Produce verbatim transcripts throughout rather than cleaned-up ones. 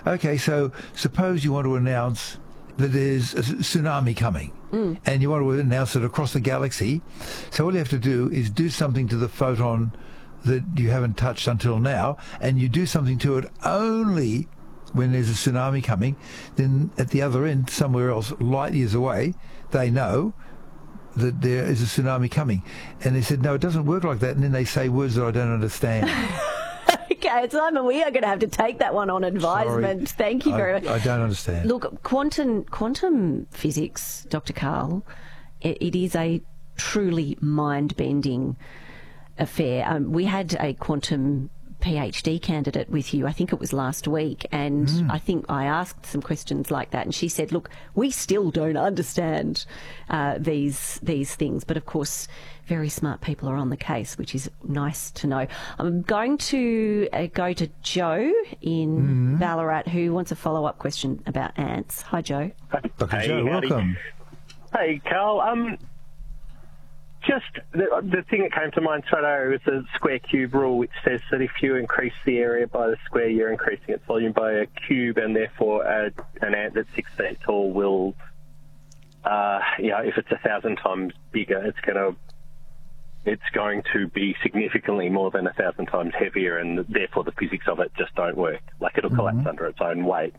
Okay, so suppose you want to announce that there's a tsunami coming, mm. and you want to announce it across the galaxy. So all you have to do is do something to the photon that you haven't touched until now, and you do something to it only when there's a tsunami coming. Then at the other end, somewhere else, light years away, they know that there is a tsunami coming. And they said, no, it doesn't work like that. And then they say words that I don't understand. Okay, Simon, we are going to have to take that one on advisement. Sorry, Thank you very I, much. I don't understand. Look, quantum quantum physics, Doctor Karl, it, it is a truly mind-bending affair. Um, we had a quantum PhD candidate with you, I think it was last week, and mm. I think I asked some questions like that, and she said, look, we still don't understand uh, these these things, but of course very smart people are on the case, which is nice to know. I'm going to uh, go to Joe in mm. Ballarat, who wants a follow-up question about ants. Hi, Joe. Doctor Hey, Joe, howdy. welcome. Hey, Carl. Um, just the, the thing that came to mind straight away was the square cube rule, which says that if you increase the area by the square, you're increasing its volume by a cube, and therefore a, an ant that's six feet tall will, uh, you know, if it's a thousand times bigger, it's going to it's going to be significantly more than a thousand times heavier, and therefore the physics of it just don't work. Like, it'll collapse mm-hmm. under its own weight.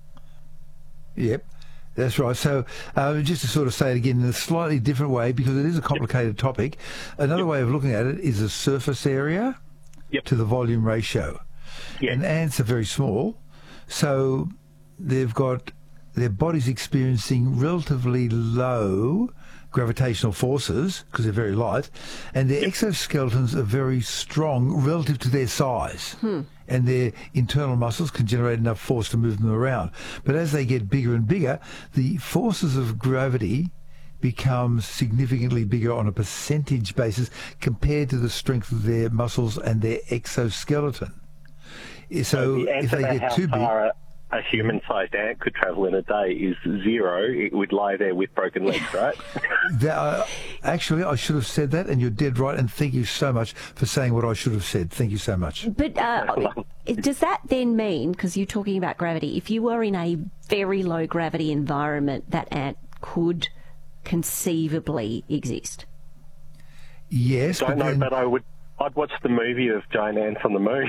Yep. That's right. So uh, just to sort of say it again in a slightly different way, because it is a complicated topic, another yep. way of looking at it is the surface area yep. to the volume ratio. Yep. And ants are very small, so they've got their bodies experiencing relatively low gravitational forces because they're very light, and their yep. exoskeletons are very strong relative to their size. Hmm. And their internal muscles can generate enough force to move them around. But as they get bigger and bigger, the forces of gravity become significantly bigger on a percentage basis compared to the strength of their muscles and their exoskeleton. So, so the if they get too big... A, a human-sized ant could travel in a day is zero. It would lie there with broken legs, right? that, uh, actually, I should have said that, and you're dead right, and thank you so much for saying what I should have said. Thank you so much. But uh, does that then mean, because you're talking about gravity, if you were in a very low-gravity environment, that ant could conceivably exist? Yes. I don't but know, then... but I would, I'd watch the movie of giant ants on the moon.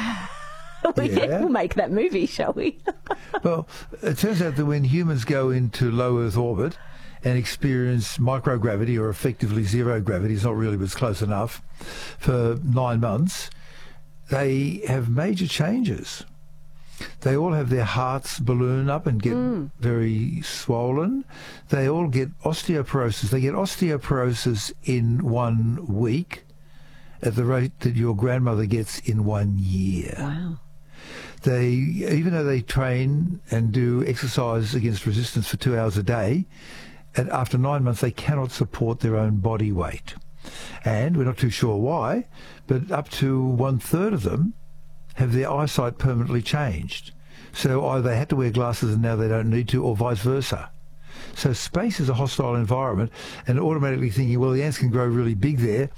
Yeah. We'll make that movie, shall we? Well, it turns out that when humans go into low Earth orbit and experience microgravity, or effectively zero gravity, it's not really, but it's close enough, for nine months, they have major changes. They all have their hearts balloon up and get mm. very swollen. They all get osteoporosis. They get osteoporosis in one week at the rate that your grandmother gets in one year. Wow. They, even though they train and do exercise against resistance for two hours a day, and after nine months they cannot support their own body weight. And we're not too sure why, but up to one third of them have their eyesight permanently changed. So either they had to wear glasses and now they don't need to, or vice versa. So space is a hostile environment, and automatically thinking, well, the ants can grow really big there,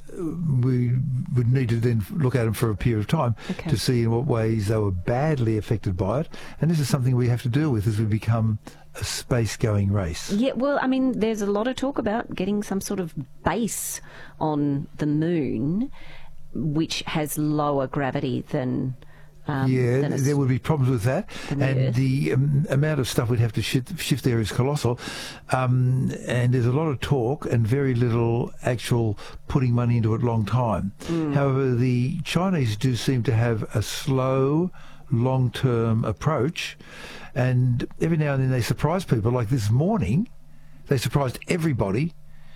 we would need to then look at them for a period of time okay. to see in what ways they were badly affected by it. And this is something we have to deal with as we become a space-going race. Yeah, well, I mean, there's a lot of talk about getting some sort of base on the moon which has lower gravity than... Um, yeah, than there would be problems with that, the and Earth. the um, amount of stuff we'd have to shift, shift there is colossal, um, and there's a lot of talk and very little actual putting money into it long time. Mm. However, the Chinese do seem to have a slow, long-term approach, and every now and then they surprise people. Like this morning, they surprised everybody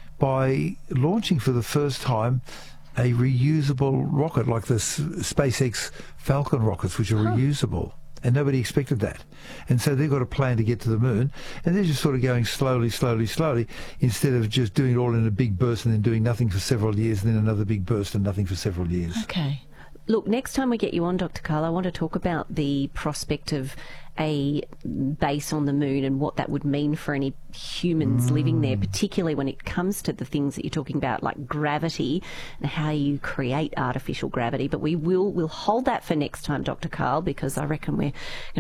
by launching for the first time a reusable rocket, like the S- SpaceX Falcon rockets, which are huh. reusable. And nobody expected that. And so they've got a plan to get to the moon, and they're just sort of going slowly, slowly, slowly, instead of just doing it all in a big burst and then doing nothing for several years, and then another big burst and nothing for several years. Okay. Look, next time we get you on, Doctor Karl, I want to talk about the prospect of a base on the moon and what that would mean for any humans mm. living there, particularly when it comes to the things that you're talking about, like gravity and how you create artificial gravity. But we will we'll hold that for next time, Doctor Karl, because I reckon we're